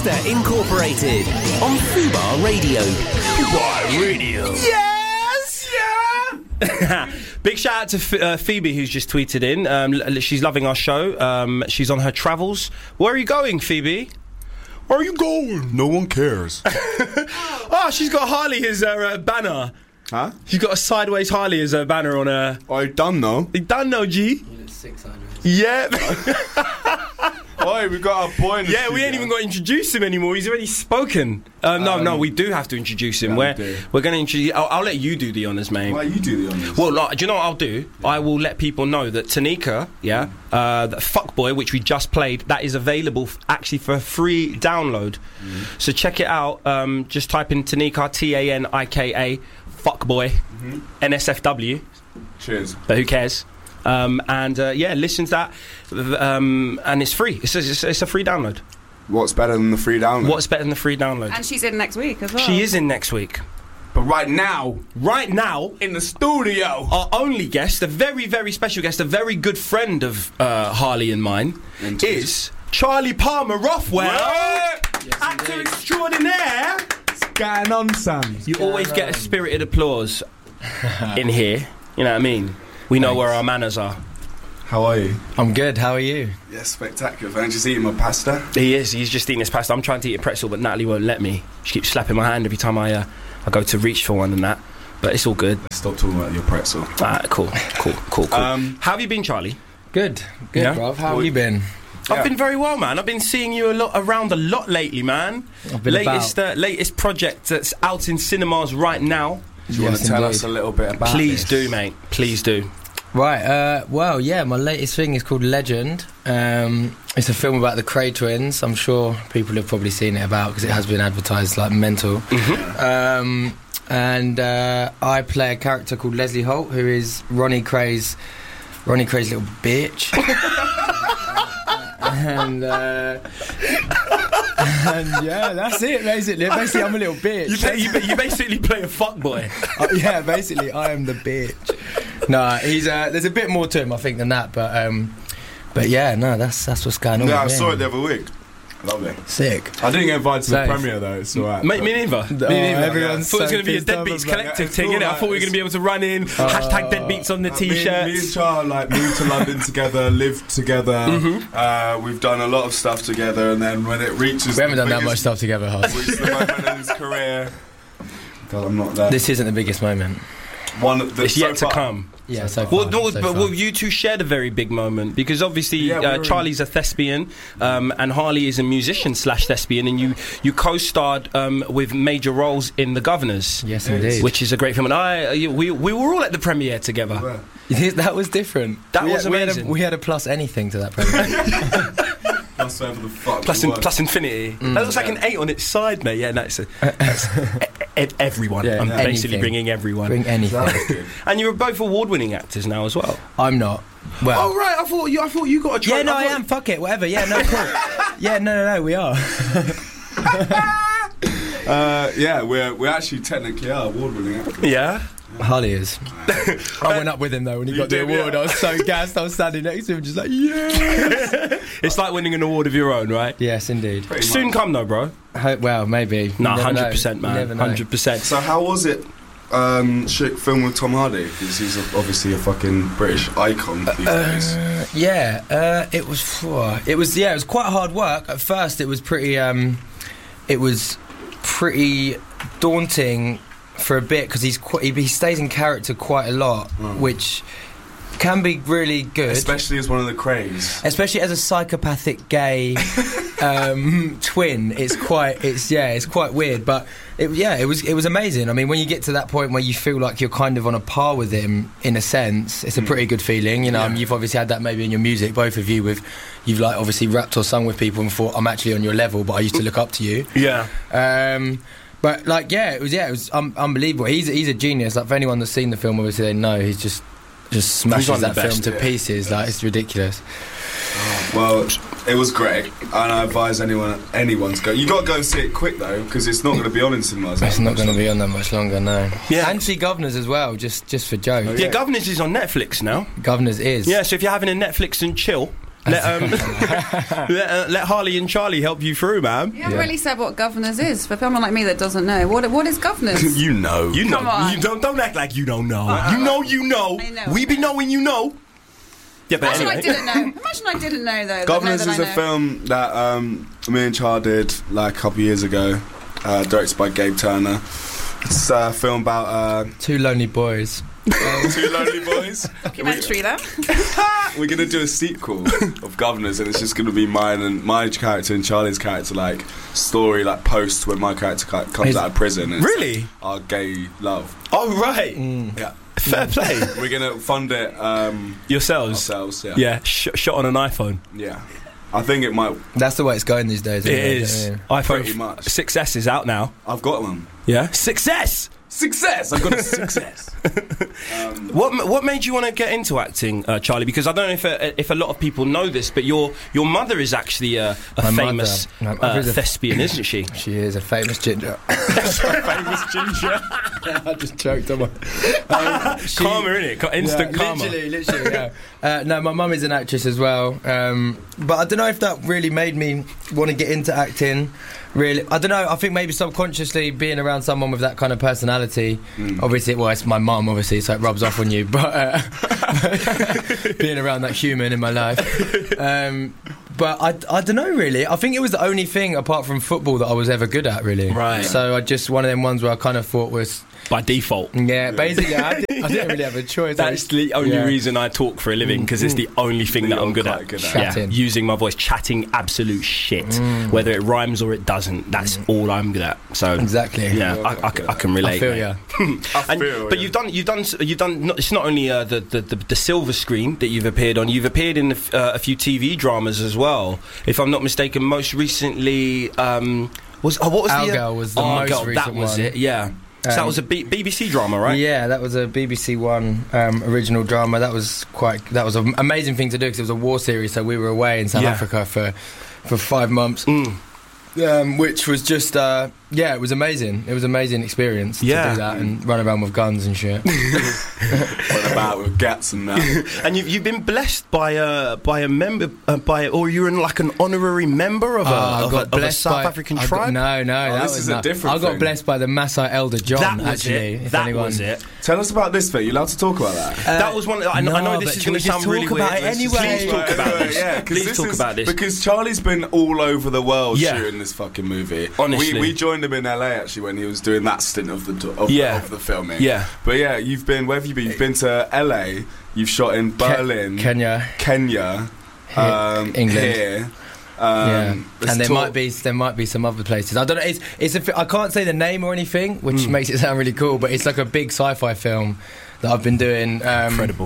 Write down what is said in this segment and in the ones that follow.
Manchester Incorporated on Fubar Radio. Fubar Radio. Yes! Yeah! Big shout out to Phoebe, who's just tweeted in. She's loving our show. She's on her travels. Where are you going, Phoebe? Where are you going? No one cares. Oh, she's got Harley as her banner. Huh? She's got a sideways Harley as her banner on her. I done though. You done though, G? You look 600. Yeah. Oi, we got our boy in the Yeah, studio. we ain't even got to introduce him anymore. He's already spoken. No, we do have to introduce him. Yeah, We're going to introduce. I'll let you do the honours, mate. Why you do the honours? Well, do you know what I'll do? I will let people know that Tanika, that Fuckboy, which we just played, that is available actually for free download. So check it out. Just type in Tanika, Tanika, Fuckboy, NSFW. Cheers. But who cares? Listen to that. And it's free. It's a free download. What's better than the free download? What's better than the free download? And she's in next week as well. She is in next week. But right now, in the studio, our only guest, a very, very special guest, a very good friend of Harley and mine, is Charlie Palmer Rothwell, actor extraordinaire. What's going on, Sam? You always get a spirited applause in here. You know what I mean? We know where our manners are. How are you? I'm good, how are you? Yeah, spectacular. Thanks. Just eating my pasta. He is. He's just eating his pasta. I'm trying to eat a pretzel, but Natalie won't let me. She keeps slapping my hand every time I go to reach for one and that. But it's all good. Stop talking about your pretzel. Alright, cool. How have you been, Charlie? Good, Yeah? bruv. How have you been? I've been very well, man. I've been seeing you around a lot lately, man. I've been Latest project that's out in cinemas right now. Do you want to tell us a little bit about Please this? do, mate. Please do. Right, my latest thing is called Legend. It's a film about the Cray twins. I'm sure people have probably seen it because it has been advertised like mental. I play a character called Leslie Holt, who is Ronnie Cray's little bitch. and yeah, that's it basically. Basically, I'm a little bitch. You basically play a fuckboy. Yeah, basically, I am the bitch. No, he's there's a bit more to him, I think, than that. But yeah, no, that's what's going on. Yeah, I with saw him. it the other week. Lovely. Sick. I didn't get invited to the Thanks. premiere though. It's alright. Me neither. Everyone's thought it was so going to be a pissed off Deadbeats about collective it. thing, It's innit? I alright. thought we were going to be able to run in, hashtag Deadbeats on the Me t-shirts. and Char moved to London together, lived together. We've done a lot of stuff together, and then when it reaches, We haven't done that much stuff together, Hoss. Reached the moment in his career. God, I'm not there. This isn't the biggest moment. It's yet to come. Yeah, so far. Well, you two shared a very big moment because obviously Charlie's a thespian and Harley is a musician / thespian, and you co-starred with major roles in The Governors. Yes, indeed. Which is a great film, and we were all at the premiere together. That was different. That was amazing. We had a plus anything to that premiere. Plus whatever the fuck. Plus infinity. That looks like an 8 on its side, mate. Yeah, that's everyone. Yeah, I'm basically anything. bringing everyone. Bring anything. And you're both award-winning actors now as well. I'm not. Well. Oh right, I thought you got a try. Yeah, no, I am. Fuck it, whatever. Yeah, no, cool. Yeah, no, we are. Yeah, we actually technically are award-winning actors. Yeah. Harley is. I went up with him though when he got the award. Yeah. I was so gassed. I was standing next to him, just like, yeah. It's like winning an award of your own, right? Yes, indeed. Pretty Soon much. come though, bro. Well, maybe. No, You never know. 100%, You man. never know. 100%. So how was it film with Tom Hardy? Because he's obviously a fucking British icon these days. It was quite hard work. At first, it was pretty daunting for a bit because he stays in character quite a lot, which can be really good, Especially as one of the Crays. especially as a psychopathic gay twin. It's quite weird, but it was amazing. I mean, when you get to that point where you feel like you're kind of on a par with him in a sense, it's a pretty good feeling. You know, you've obviously had that maybe in your music, both of you. You've like obviously rapped or sung with people and thought, I'm actually on your level, but I used to look up to you. Yeah. But like, it was unbelievable. He's a genius. Like, for anyone that's seen the film, obviously they know he's just smashes one of that the film best, to pieces. Like, it's ridiculous. Well, it was great, and I advise anyone to go. You got to go see it quick though, because it's not going to be on in cinemas. It's not going to be on that much longer, no. Yeah. And see Governors as well, just for jokes. Yeah, Governors is on Netflix now. Governors is. Yeah, so if you're having a Netflix and chill, Let Harley and Charlie help you through, man. You haven't really said what governors is for someone like me that doesn't know. What is governors? You know. Come on. You don't act like you don't know. You know. I know. We be knowing you know. Yeah, but Imagine anyway. I didn't know. Imagine I didn't know though. Governors that is a I know. film that me and Char did like a couple of years ago, directed by Gabe Turner. It's a film about Two lonely boys. two lonely boys. Documentary then. We're gonna do a sequel of Governors, and it's just gonna be my character and Charlie's character, like story, like post when my character comes out of prison. And Really? it's our gay love. Oh, right. Yeah, Fair play. we're gonna fund it Yourselves. ourselves. Yeah, Yeah, shot on an iPhone. yeah. I think it might. That's the way it's going these days. It isn't is. Yeah. iPhone Pretty much. 6S is out now. I've got one. Yeah. Success! Success! I've got a success. What made you want to get into acting, Charlie? Because I don't know if a lot of people know this, but your mother is actually a My famous mother. My mother's a- thespian, isn't she? She is a famous ginger. Famous ginger. I just choked on my. Karma, innit? Instant karma. Literally, yeah. No, my mum is an actress as well. But I don't know if that really made me want to get into acting. Really, I don't know. I think maybe subconsciously being around someone with that kind of personality. Obviously, well, it's my mum, obviously, so it rubs off on you. But being around that human in my life. But I don't know, really. I think it was the only thing apart from football that I was ever good at, really. Right. So I just one of them ones where I kind of thought was. By default. Yeah, basically, I didn't really have a choice. That's the only Yeah. reason I talk for a living, because it's the only thing that I'm good quite at. good at. Yeah, Chatting. using my voice, chatting absolute shit. Whether it rhymes or it doesn't, that's all I'm good at. So Exactly. yeah, I can relate. I feel mate. ya. But you've done. It's not only the silver screen that you've appeared on. You've appeared in a few TV dramas as well. If I'm not mistaken, most recently what was Our the Girl was the most Girl, recent that was one. it. Yeah. So that was a BBC drama, right? Yeah, that was a BBC One original drama. That was an amazing thing to do because it was a war series. So we were away in South Yeah. Africa for 5 months, which was just it was amazing. It was an amazing experience to Yeah. do that and run around with guns and shit. Went about with gats and that. And you've been blessed by a member or you're in like an honorary member of a South African tribe. No, that this was is a not. different I got thing. blessed by the Maasai Elder John. That was actually, it. if That anyone- was it. Tell us about this bit. You allowed to talk about that? That was one. I know this but is can going we to just sound really talk about weird. it anyway? Please talk about this. Yeah, Please talk about this. Because Charlie's been all over the world Yeah. shooting this fucking movie. Honestly. we joined him in LA actually when he was doing that stint of the filming. Yeah. But yeah, you've been. Where have you been? You've been to LA. You've shot in Berlin, Kenya. Kenya, England. here. Yeah, let's and there talk- might be some other places. I don't know. I can't say the name or anything, which makes it sound really cool. But it's like a big sci-fi film that I've been doing. Incredible.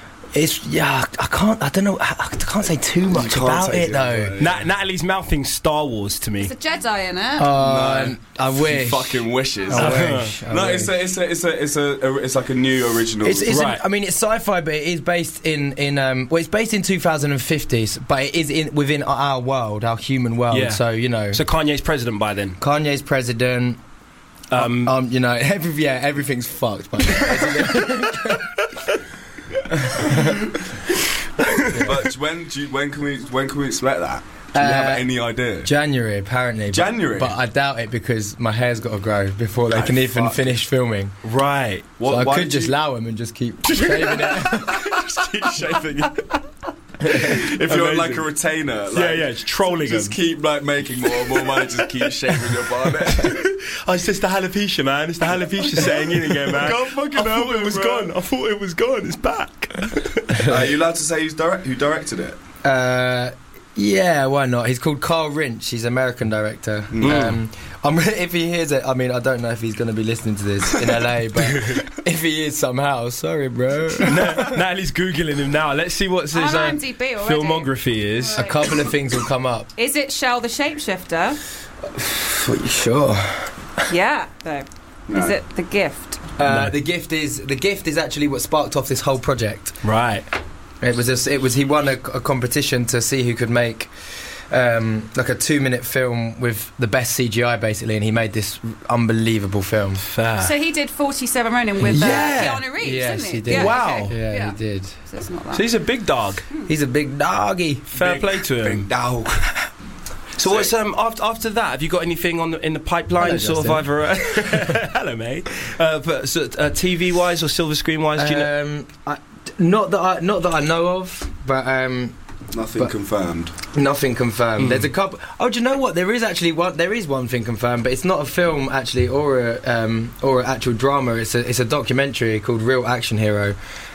I don't know. I can't say too much can't about say it too though. much. Natalie's mouthing Star Wars to me. It's a Jedi in it. No. I wish. Fucking wishes. I wish. No, it's like a new original. It's Right. it's sci-fi, but it is based in it's based in 2050s, but it is within our world, our human world. Yeah. So So Kanye's president by then. Kanye's president. Everything's fucked. By the But when can we expect that? Do you have any idea? January, apparently. January? But I doubt it because my hair's got to grow before they Oh, can even fuck. finish filming. Right. What, So I why could did just you- allow him and just keep shaving it. Just keep shaving it. If you're Amazing. like a retainer, like, it's trolling just keep like making more and more money. Just keep shaving your barnet. Oh, it's just the alopecia, man. It's the alopecia setting in again, man. Can't fucking I thought help it it, was bro. gone. I thought it was gone. It's back. Are you allowed to say who directed it? Yeah, why not? He's called Carl Rinch. He's an American director. If he hears it, I mean, I don't know if he's going to be listening to this in LA, but if he is somehow, sorry, bro. Natalie's googling him now. Let's see what his I'm on IMDb already. filmography is. A couple of things will come up. Is it Shell the Shapeshifter? Sure. Yeah, though. No. Is it The Gift? The gift is actually what sparked off this whole project. Right. He won a competition to see who could make like a 2-minute film with the best CGI basically, and he made this unbelievable film. So he did 47 Ronin with Keanu Reeves, yes, didn't he? he did. Yeah, Wow. okay. Yeah, he did. So it's not that. So he's a big dog. He's a big doggy. Fair play to him. Big dog. So what's after that? Have you got anything in the pipeline? Hello, sort of either. Hello, mate. But TV wise or silver screen wise, do you know? Not that I know of, but Nothing confirmed. nothing confirmed. There's a couple. Oh, do you know what? There is actually one. There is one thing confirmed, but it's not a film actually, or an actual drama. It's a documentary called Real Action Hero,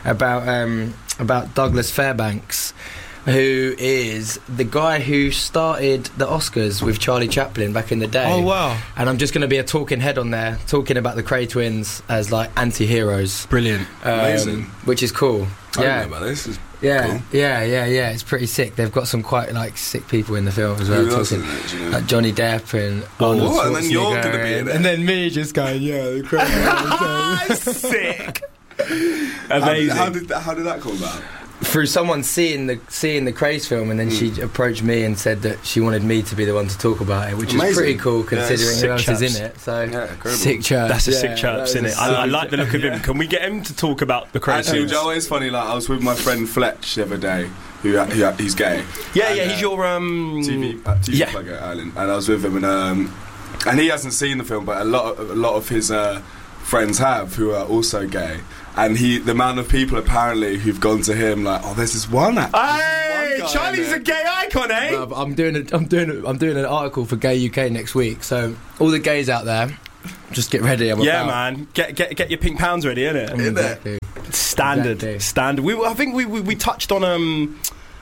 about Douglas Fairbanks, who is the guy who started the Oscars with Charlie Chaplin back in the day. Oh wow! And I'm just going to be a talking head on there, talking about the Cray twins as like anti-heroes, Brilliant. Amazing. which is cool. I Yeah, don't know about this. yeah, Cool. yeah. It's pretty sick. They've got some quite like sick people in the film as well. Who else talking, is in it, do you know? like Johnny Depp and Oh, Arnold what? And then you're Schwarzenegger gonna be in it? and then me just going, yeah, the Cray twins. Sick. How Amazing. did that come about? Through someone seeing the Craze film, and then she approached me and said that she wanted me to be the one to talk about it, which is Amazing. pretty cool considering sick who else is chaps. in it. So Yeah, incredible. sick chirps. That's a Yeah, sick that chirps, was isn't a it? I sick like the look of him. Can we get him to talk about the Cray Actually, twins? Joe, it's funny. Like I was with my friend Fletch the other day, he's gay. Yeah, And, yeah. He's your TV yeah. plugger Ireland, and I was with him, and he hasn't seen the film, but a lot of his friends have, who are also gay, and the amount of people apparently w'ho've gone to him like, oh, there's this one. Hey, One guy Charlie's in a gay icon, eh? Bruv, I'm doing an article for Gay UK next week. So all the gays out there, just get ready. Yeah, man. Get your pink pounds ready, innit? Exactly. Standard. Exactly. Standard. I think we touched on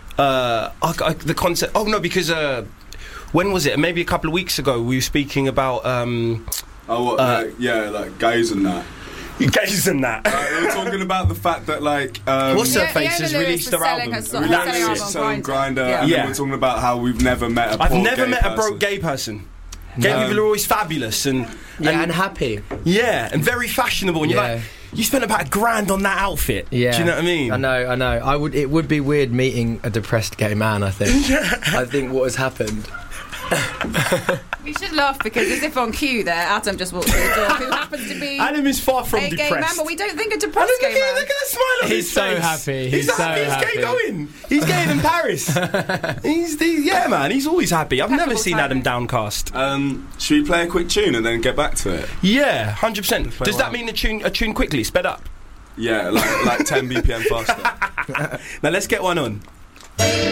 the concept. Oh no, because when was it? Maybe a couple of weeks ago. We were speaking about Like gays and that. gays and that. We were talking about the fact that like What's her Yeah, face Fiona has Lewis released was her selling album. her song- Relax selling her It. album on Grindr, Yeah. and Yeah. then we're talking about how we've never met a I've poor never gay met a person. broke gay person. Gay No. people are always fabulous and happy. yeah, and very fashionable. And you're Yeah. like, you spent about $1,000 on that outfit. Yeah. Do you know what I mean? I know. It would be weird meeting a depressed gay man, I think. I think what has happened. We should laugh because as if on cue there, Adam just walked through the door, who happens to be Adam is far from a gay depressed. man, but we don't think a Look depressed at gay man. that smile on He's his so face. happy. He's He's so happy. He's happy. gay going. He's gay in Paris. Yeah, man. He's always happy. I've never Impeccable seen timing. Adam downcast. Should we play a quick tune and then get back to it? Yeah, 100%. Play Does that one. mean a tune quickly, sped up? Yeah, like 10 BPM faster. Now let's get one on.